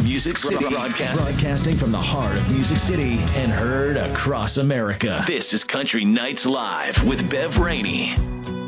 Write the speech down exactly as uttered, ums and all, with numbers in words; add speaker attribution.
Speaker 1: Music City. Broadcasting.
Speaker 2: Broadcasting from the heart of Music City and heard across America.
Speaker 1: This is Country Nights Live with Bev Rainey.